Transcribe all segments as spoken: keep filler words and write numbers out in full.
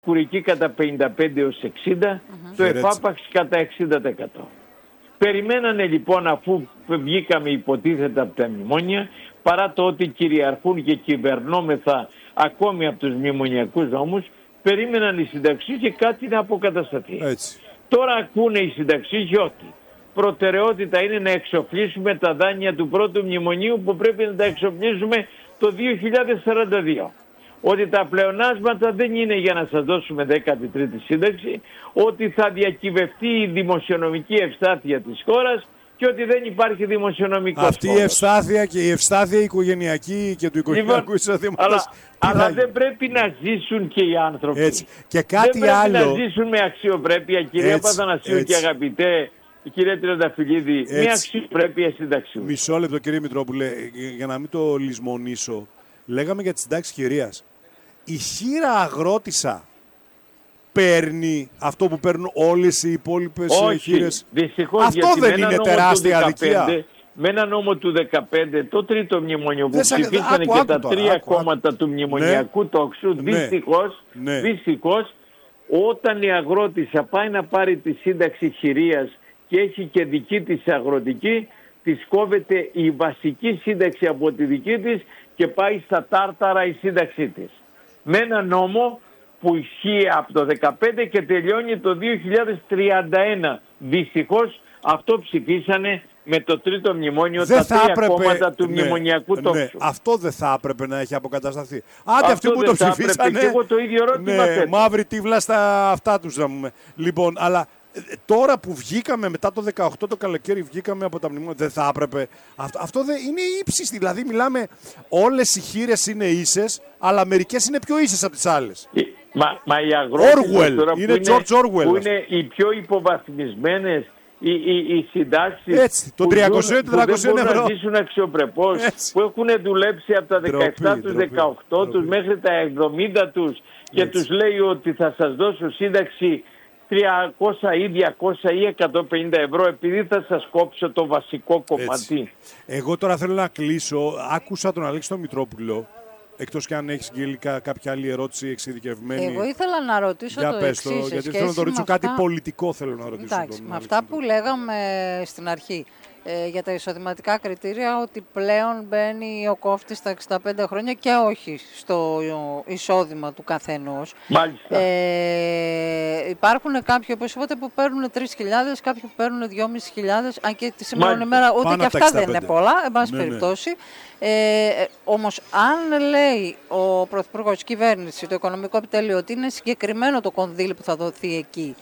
κουρική κατά πενήντα πέντε έως εξήντα, mm-hmm. το εφάπαξ κατά εξήντα τοις εκατό. Περιμένανε λοιπόν, αφού βγήκαμε υποτίθεται από τα μνημόνια, παρά το ότι κυριαρχούν και κυβερνόμεθα ακόμη από τους μνημονιακούς νόμους, περίμεναν οι συνταξιούχοι κάτι να αποκατασταθεί. Έτσι. Τώρα ακούνε οι συνταξιούχοι ότι προτεραιότητα είναι να εξοφλήσουμε τα δάνεια του πρώτου μνημονίου που πρέπει να τα εξοφλήσουμε το δύο χιλιάδες σαράντα δύο. Ότι τα πλεονάσματα δεν είναι για να σας δώσουμε δέκατη τρίτη σύνταξη, ότι θα διακυβευτεί η δημοσιονομική ευστάθεια της χώρας και ότι δεν υπάρχει δημοσιονομικός Αυτή φόρος. η ευστάθεια και η ευστάθεια οικογενειακή και του οικογενειακού εισοδήματος. Αλλά, αλλά δεν πρέπει να ζήσουν και οι άνθρωποι. Έτσι. Και κάτι δεν πρέπει άλλο. να ζήσουν με αξιοπρέπεια, κυρία Παθανασίου και αγαπητέ κύριε Τριανταφυλλίδη, μια αξιοπρέπεια συνταξιού. Μισό λεπτό κύριε Μητρόπουλε, για να μην το λησμονήσω. Λέγαμε για τη συντάξη χειρίας. Η χείρα αγρότησα παίρνει αυτό που παίρνουν όλες οι υπόλοιπες χείρες. Δυστυχώς, αυτό δεν είναι τεράστια αδικία. Με ένα νόμο του δεκαπέντε, το τρίτο μνημονιο που ψηφίσανε και άκου, τα άκου, τρία άκου, κόμματα άκου. του μνημονιακού ναι, τόξου, ναι, δυστυχώς, ναι. δυστυχώς, όταν η αγρότησα πάει να πάρει τη σύνταξη χειρίας και έχει και δική της αγροτική, της κόβεται η βασική σύνταξη από τη δική της και πάει στα τάρταρα η σύνταξή της. Με ένα νόμο που ισχύει από το δεκαπέντε και τελειώνει το δύο χιλιάδες τριάντα ένα. Δυστυχώς αυτό ψηφίσανε με το τρίτο μνημόνιο δεν τα τρία έπρεπε, κόμματα του ναι, μνημονιακού τόξου. Ναι, αυτό δεν θα έπρεπε να έχει αποκατασταθεί. Άντε αυτοί που το ψηφίσανε, και εγώ το ίδιο ερώτημα ναι, μαύρη τύβλα στα αυτά τους να πούμε. Λοιπόν, αλλά τώρα που βγήκαμε μετά το δεκαοκτώ το καλοκαίρι, βγήκαμε από τα μνημόνια, δεν θα έπρεπε. Αυτό, αυτό δεν είναι ύψιστη. Δηλαδή, μιλάμε, όλες οι χείρες είναι ίσες, αλλά μερικές είναι πιο ίσες από τις άλλες. Μα, μα οι αγρότες τώρα είναι που, είναι, Orwell, που είναι οι πιο υποβαθμισμένες, οι, οι, οι συντάξεις έτσι, το τριακόσια με τετρακόσια ευρώ, που δεν μπορούν ευρώ. να ζήσουν αξιοπρεπώς, έτσι, που έχουν δουλέψει από τα δεκαεπτά τους, δεκαοκτώ τους μέχρι τα εβδομήντα τους και έτσι, τους λέει ότι θα σας δώσω σύνταξη τριακόσια ή διακόσια ή εκατόν πενήντα ευρώ επειδή θα σας κόψω το βασικό κομμάτι. Έτσι. Εγώ τώρα θέλω να κλείσω. Άκουσα τον Αλέξη τον Μητρόπουλο. Εκτός και αν έχεις Γκέλικα κάποια άλλη ερώτηση εξειδικευμένη. Εγώ ήθελα να ρωτήσω για το εξής. Το, γιατί θέλω να το ρωτήσω αυτά... κάτι πολιτικό θέλω να ρωτήσω. Εντάξει, τον, με αυτά που λέγαμε στην αρχή ε, για τα εισοδηματικά κριτήρια, ότι πλέον μπαίνει ο κόφτης στα εξήντα πέντε χρόνια και όχι στο εισόδημα του καθενός. Μάλιστα. Ε, υπάρχουν κάποιοι, όπως είπατε, που παίρνουν τρεις χιλιάδες, κάποιοι που παίρνουν δυόμισι χιλιάδες, αν και τη σημερινή ημέρα ούτε και αυτά δεν είναι πολλά, εν πάση ναι, περιπτώσει. Ναι. Ε, όμως, αν λέει ο Πρωθυπουργός της κυβέρνησης, το Οικονομικό Επιτελείο, ότι είναι συγκεκριμένο το κονδύλι που θα δοθεί εκεί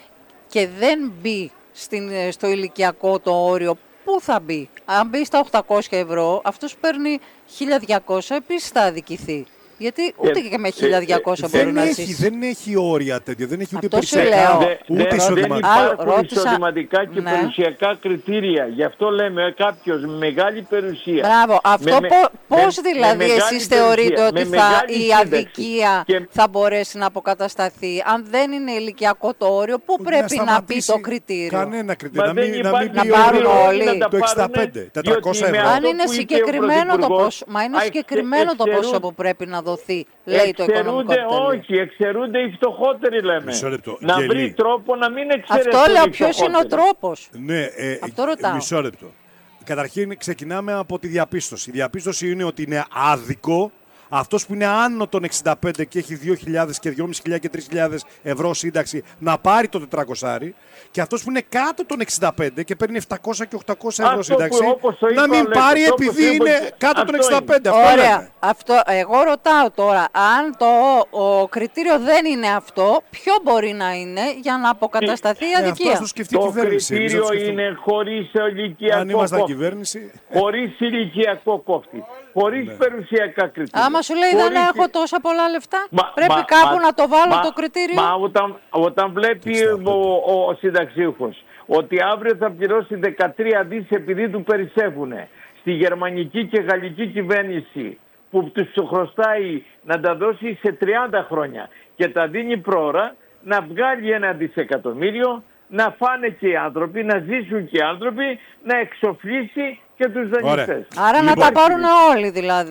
και δεν μπει στην, στο ηλικιακό το όριο, πού θα μπει? Αν μπει στα οκτακόσια ευρώ, αυτός παίρνει χίλια διακόσια, επίσης θα αδικηθεί. Γιατί ούτε και με χίλια διακόσια ε, ε, μπορεί να έχει, ζήσει. Δεν έχει όρια τέτοια, δεν έχει ούτε περιουσιακά, ούτε εισοδηματικά. Δεν υπάρχουν εισοδηματικά και ναι, περιουσιακά κριτήρια. Γι' αυτό λέμε κάποιος με μεγάλη περιουσία. Μπράβο, αυτό με, πώς με, δηλαδή με εσείς θεωρείτε ότι θα, η αδικία και... θα μπορέσει να αποκατασταθεί? Αν δεν είναι ηλικιακό το όριο, πού που πρέπει να, να μπει το κριτήριο? Κανένα κριτήριο. Να μην, να μην να πάρουν όλοι. Το εξήντα πέντε, τετρακόσια ευρώ. Αν είναι συγκεκριμένο το ποσό, μα είναι συγκεκριμένο το ποσό που πρέπει να δοθεί, λέει το Οικονομικό Επιτελείο. Όχι, εξαιρούνται οι φτωχότεροι, λέμε. Να Γελί. βρει τρόπο να μην εξαιρεθούν. Αυτό λέω, ποιος είναι ο τρόπος? Ναι, ε, αυτό ρωτάω. Μισό λεπτό. Καταρχήν ξεκινάμε από τη διαπίστωση. Η διαπίστωση είναι ότι είναι άδικο αυτός που είναι άνω των εξήντα πέντε και έχει δύο χιλιάδες και δυόμισι χιλιάδες και τρεις χιλιάδες ευρώ σύνταξη να πάρει το τετρακόσια, και αυτός που είναι κάτω των εξήντα πέντε και παίρνει επτακόσια και οκτακόσια ευρώ σύνταξη να μην είπα, πάρει λέτε, επειδή είναι είπε, κάτω των εξήντα πέντε. Αυτό ωραία. Αυτό, εγώ ρωτάω τώρα, αν το ο κριτήριο δεν είναι αυτό, ποιο μπορεί να είναι για να αποκατασταθεί η αδικία? Ε, αυτό το, το κριτήριο είναι χωρίς ηλικιακό κόφτη. Χωρίς ηλικιακό κόφτη. Χωρίς ναι, περιουσιακά κριτήρια. Άμα σου λέει χωρίς... δεν έχω τόσα πολλά λεφτά, μα, πρέπει μα, κάπου μα, να το βάλω μα, το κριτήριο. Μα όταν, όταν βλέπει ο, ο, ο συνταξίουχος ότι αύριο θα πληρώσει δεκατρία δισεκατομμύρια επειδή του περισσεύουν στη γερμανική και γαλλική κυβέρνηση που τους χρωστάει να τα δώσει σε τριάντα χρόνια και τα δίνει πρόωρα, να βγάλει ένα δισεκατομμύριο, να φάνε και οι άνθρωποι, να ζήσουν και οι άνθρωποι, να εξοφλήσει και τους δανειστές. Άρα λοιπόν, να τα πάρουν όλοι δηλαδή.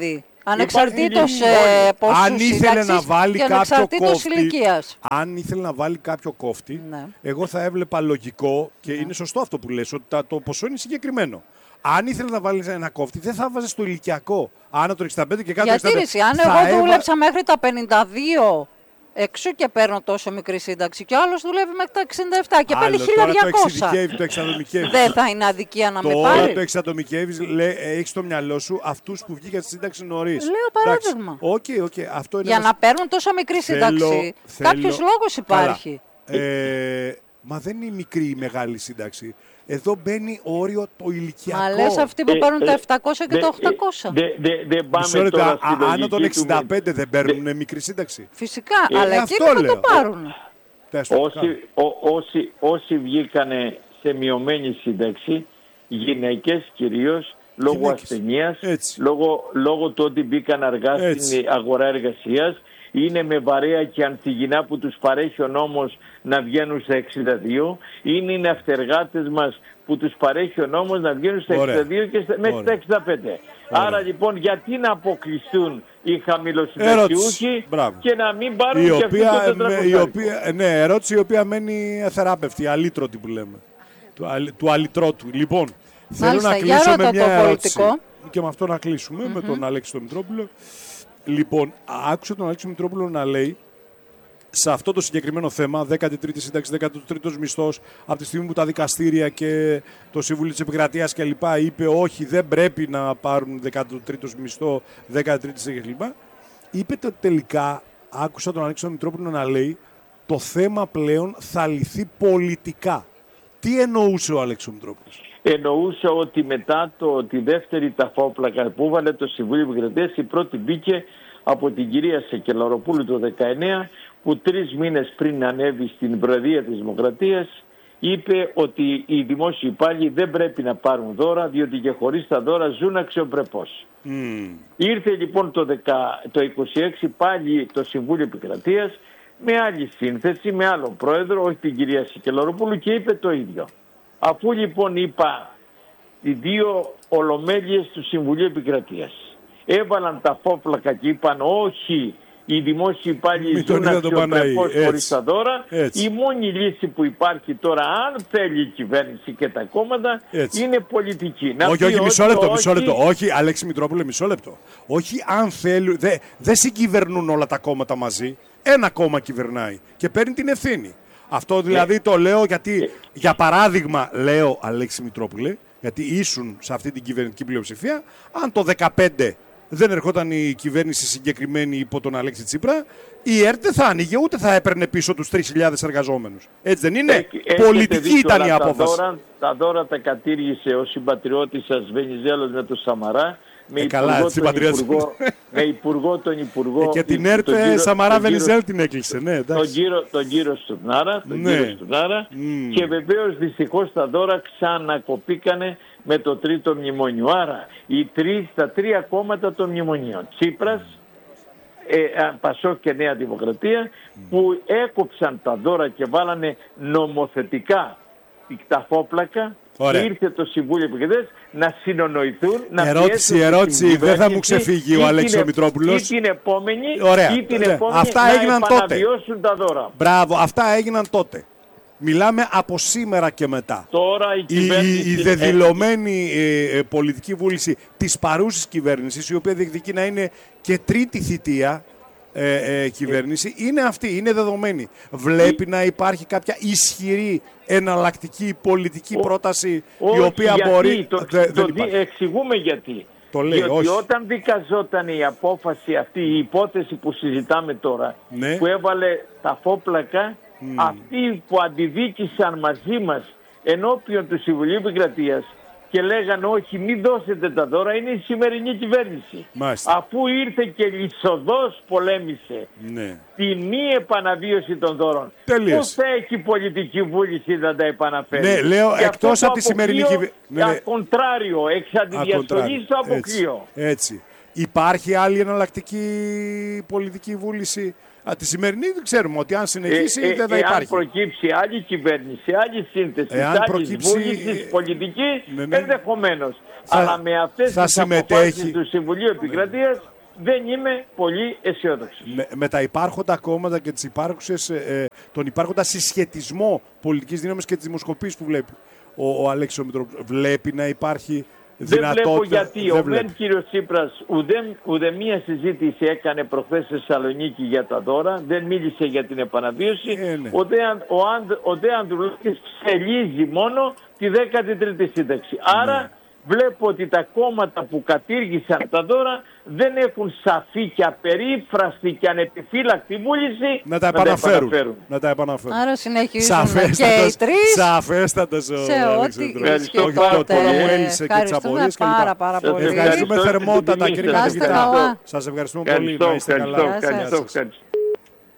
Ανεξαρτήτως ε, πόσους αν ήθελε να βάλει κάποιο κόφτη, ηλικίας. αν ήθελε να βάλει κάποιο κόφτη, ναι. εγώ θα έβλεπα λογικό και ναι. είναι σωστό αυτό που λες, ότι το ποσό είναι συγκεκριμένο. Αν ήθελε να βάλει ένα κόφτη, δεν θα βάζε στο ηλικιακό. Άνω το εξήντα πέντε και κάτω το εξήντα πέντε. Γιατί αν εγώ έβα... δούλεψα μέχρι τα πενήντα δύο εξού και παίρνω τόσο μικρή σύνταξη και ο άλλος δουλεύει μέχρι τα εξήντα επτά και παίρνει χίλια διακόσια. Το εξατομικεύει. Δεν θα είναι αδικία να με πάρει. Τώρα το εξατομικεύει, έχει στο μυαλό σου αυτούς που βγήκαν στη σύνταξη νωρίς. Λέω παράδειγμα. Okay, okay, αυτό είναι για ένας... να παίρνουν τόσο μικρή σύνταξη. Κάποιος λόγος υπάρχει. Ε, μα δεν είναι μικρή η μεγάλη σύνταξη. Εδώ μπαίνει όριο το ηλικιακό. Μα λες αυτοί που παίρνουν ε, τα επτακόσια και δε, τα οκτακόσια. Δεν δε, δε πάμε τώρα στη λογική. Άνω των εξήντα πέντε δεν παίρνουν δε, μικρή σύνταξη. Φυσικά, ε, αλλά εκεί θα το πάρουν. Όσοι, ό, όσοι, όσοι βγήκανε σε μειωμένη σύνταξη, γυναίκες κυρίως, λόγω γυναίκες. ασθενείας, λόγω, λόγω του ότι μπήκαν αργά Έτσι. στην αγορά εργασίας, είναι με βαρέα και ανθυγινά που τους παρέχει ο νόμος να βγαίνουν στα εξήντα δύο, είναι οι ναυτεργάτες μας που τους παρέχει ο νόμος να βγαίνουν στα εξήντα δύο και στα, μέχρι τα εξήντα πέντε. Ωραία. Άρα λοιπόν γιατί να αποκλειστούν οι χαμηλοσυνταξιούχοι και να μην πάρουν η και οποία, αυτό το τετρακόσια. Ναι, ερώτηση η οποία μένει αθεράπευτη, αλήτρωτη που λέμε. Του, αλ, του αλητρότου. Λοιπόν, θέλω να κλείσω με μια ερώτηση. Και με αυτό να κλείσουμε, mm-hmm. με τον Αλέξη τον Μητρόπουλο. Λοιπόν, άκουσα τον Αλέξη Μητρόπουλο να λέει σε αυτό το συγκεκριμένο θέμα, δέκατη τρίτη σύνταξη, δέκατος τρίτος μισθός, από τη στιγμή που τα δικαστήρια και το Συμβούλιο της Επικρατείας κλπ. Είπε όχι, δεν πρέπει να πάρουν δέκατο τρίτος μισθό, δέκατη τρίτη σύνταξη κλπ. Είπε ότι τελικά, άκουσα τον Αλέξη Μητρόπουλο να λέει, το θέμα πλέον θα λυθεί πολιτικά. Τι εννοούσε ο Αλέξη Μητρόπουλος? Εννοούσε ότι μετά το, τη δεύτερη ταφόπλακα που έβαλε το Συμβούλιο Επικρατείας, η πρώτη μπήκε από την κυρία Σεκελαροπούλου το δεκαεννέα, που τρεις μήνες πριν ανέβει στην Προεδρία της Δημοκρατίας είπε ότι οι δημόσιοι υπάλληλοι δεν πρέπει να πάρουν δώρα, διότι και χωρίς τα δώρα ζουν αξιοπρεπώς. Mm. Ήρθε λοιπόν το, δεκα, το είκοσι έξι πάλι το Συμβούλιο Επικρατείας με άλλη σύνθεση, με άλλον πρόεδρο, όχι την κυρία Σικελαροπούλου, και είπε το ίδιο. Αφού λοιπόν είπα οι δύο ολομέλειες του Συμβουλίου Επικρατείας έβαλαν τα φόπλακα και είπαν όχι, οι δημόσιοι υπάλληλοι ζουν αξιοπρεπώς χωρίς τα δώρα, έτσι. Η μόνη λύση που υπάρχει τώρα, αν θέλει η κυβέρνηση και τα κόμματα, έτσι. Είναι πολιτική. Να όχι, όχι, μισό λεπτό, μισό λεπτό. Όχι, Αλέξη Μητρόπουλε, μισό λεπτό. Όχι, αν θέλουν, δεν δε συγκυβερνούν όλα τα κόμματα μαζί. Ένα κόμμα κυβερνάει και παίρνει την ευθύνη. Αυτό δηλαδή yeah. το λέω γιατί, yeah. για παράδειγμα, λέω Αλέξη Μητρόπουλε, γιατί ήσουν σε αυτή την κυβερνητική πλειοψηφία, αν το δεκαπέντε δεν ερχόταν η κυβέρνηση συγκεκριμένη υπό τον Αλέξη Τσίπρα, η ΕΡΤ δεν θα άνοιγε ούτε θα έπαιρνε πίσω τους τρεις χιλιάδες εργαζόμενους. Έτσι δεν είναι? Έχ, πολιτική ήταν η απόφαση. Τα δώρα, τα δώρα τα κατήργησε ο συμπατριώτης σας Βενιζέλος με τον Σαμαρά. Με, ε, υπουργό καλά, τον υπουργό, με υπουργό τον Υπουργό. Ε, και την ΕΡΤ Σαμαρά Βενιζέλ την έκλεισε. Ναι, τον, κύριο, τον κύριο Στουρνάρα, τον ναι. κύριο Στουρνάρα mm. και βεβαίως δυστυχώς τα δώρα ξανακοπήκανε με το τρίτο μνημόνιο. Άρα οι τρεις, τα τρία κόμματα των μνημονίων, Τσίπρας, ε, Πασόκ και Νέα Δημοκρατία, mm. που έκοψαν τα δώρα και βάλανε νομοθετικά τα φόπλακα. Ωραία. Ήρθε το Συμβούλιο Επικρατείας να συνονοηθούν, να ερώτηση, ερώτηση, δεν θα μου ξεφύγει ο Αλέξης Μητρόπουλος. Ή την επόμενη, Ωραία. ή την επόμενη αυτά να έγιναν επαναβιώσουν τότε. Τα δώρα. Μπράβο, αυτά έγιναν τότε. Μιλάμε από σήμερα και μετά. Τώρα η, η, η, η δεδηλωμένη ε, πολιτική βούληση της παρούσης κυβέρνησης, η οποία διεκδικεί να είναι και τρίτη θητεία, Ε, ε, κυβέρνηση, ε, είναι αυτή, είναι δεδομένη. Βλέπει ε, να υπάρχει κάποια ισχυρή εναλλακτική πολιτική ο, πρόταση ο, η οποία γιατί, μπορεί... Το, δε, το, δεν το εξηγούμε γιατί. Το λέει, διότι όχι. Όταν δικαζόταν η απόφαση αυτή, η υπόθεση που συζητάμε τώρα, ναι. που έβαλε τα φόπλακα, mm. αυτοί που αντιδίκησαν μαζί μας ενώπιον του Συμβουλίου Επικρατείας και λέγανε όχι, μην δώσετε τα δώρα, είναι η σημερινή κυβέρνηση. Μάλιστα. Αφού ήρθε και λυσοδός πολέμησε ναι. τη μη επαναβίωση των δώρων. Τελείως. Πού θα έχει πολιτική βούληση να τα επαναφέρει? Ναι, λέω εκτός από τη σημερινή κυβέρνηση. Ναι, ναι. Ακοντράριο, εξ αντιδιαστολής το αποκλείω. Έτσι, έτσι. Υπάρχει άλλη εναλλακτική πολιτική βούληση? Α, τη σημερινή δεν ξέρουμε ότι αν συνεχίσει ε, ε, δεν θα υπάρχει. Αν προκύψει άλλη κυβέρνηση, άλλη σύνθεση, άλλη προκύψει... βούληση πολιτική, ναι, ναι. ενδεχομένως. Αλλά με αυτές τις συμμετέχει... αποφάσεις του Συμβουλίου Επικρατείας δεν είμαι πολύ αισιόδοξος. Με, με τα υπάρχοντα κόμματα και τις υπάρχουσες, ε, τον υπάρχοντα συσχετισμό πολιτικής δύναμης και τις δημοσκοπήσεις που βλέπει ο, ο Αλέξης Μητροπούλος, βλέπει να υπάρχει δυνατότητα? Δεν βλέπω γιατί. Δεν ο Μεν κύριος Τσίπρας ουδέ, ουδέ μία συζήτηση έκανε προχθές στη Θεσσαλονίκη για τα δώρα, δεν μίλησε για την επαναβίωση. Ε, ναι. Ο Δε, ο, Ανδ, ο Δε Ανδρουλάκης ψελίζει μόνο τη δέκατη τρίτη σύνταξη. Άρα ναι. βλέπω ότι τα κόμματα που κατήργησαν τα δώρα δεν έχουν σαφή και απερίφραστη και ανεπιφύλακτη βούληση να τα επαναφέρουν. Να τα επαναφέρουν. Άρα συνεχίζουν και οι τρεις. Σαφέστατος ο Αλέξης Μητροπούλος. Όχι πάρα πολύ. Μου έλυσε και τις απορίες και πάρα, πάρα πολύ. Ευχαριστούμε θερμότατα κύριε καθηγητά. Σας ευχαριστούμε πολύ. Να είστε καλά. Ευχαριστώ.